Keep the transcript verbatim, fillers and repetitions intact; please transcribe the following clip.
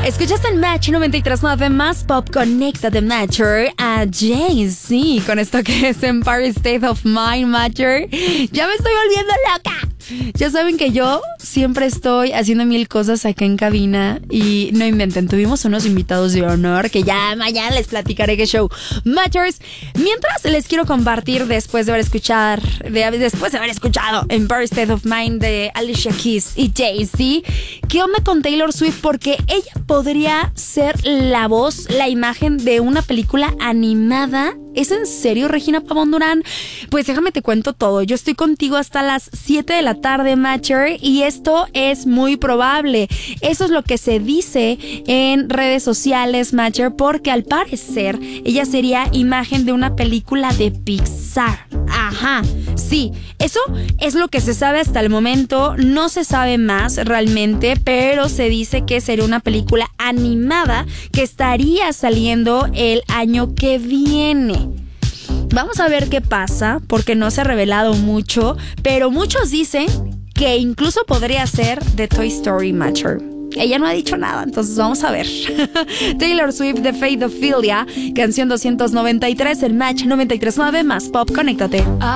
Escuchaste en Match noventa y tres punto nueve más Pop. Conéctate, Matcher, a Jay-Z con esto que es Empire State of Mind, Matcher. Ya me estoy volviendo loca. Ya saben que yo siempre estoy haciendo mil cosas acá en cabina y no inventen, tuvimos unos invitados de honor que ya mañana les platicaré qué show. Matchers, mientras les quiero compartir después de haber escuchado, de, después de haber escuchado Empire State of Mind de Alicia Keys y Jay-Z, ¿qué onda con Taylor Swift? Porque ella podría ser la voz, la imagen de una película animada. ¿Es en serio, Regina Pavón Durán? Pues déjame te cuento todo. Yo estoy contigo hasta las siete de la tarde, Matcher, y esto es muy probable. Eso es lo que se dice en redes sociales, Matcher, porque al parecer ella sería imagen de una película de Pixar. Ajá, sí, eso es lo que se sabe hasta el momento. No se sabe más realmente, pero se dice que sería una película animada que estaría saliendo el año que viene. Vamos a ver qué pasa, porque no se ha revelado mucho, pero muchos dicen que incluso podría ser de Toy Story, Matcher. Ella no ha dicho nada, entonces vamos a ver. Taylor Swift de Faith Ophelia, canción doscientos noventa y tres, el Match noventa y tres punto nueve más Pop. Conéctate.